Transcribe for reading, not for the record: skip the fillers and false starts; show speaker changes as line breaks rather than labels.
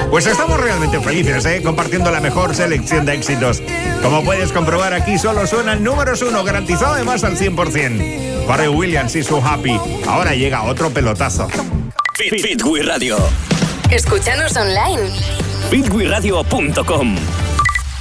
Pues estamos realmente felices, compartiendo la mejor selección de éxitos. Como puedes comprobar, aquí solo suenan números 1, garantizado además al 100%. Pharrell Williams y su Happy. Ahora llega otro pelotazo.
Fitwith Radio.
Escúchanos online.
fitwithradio.com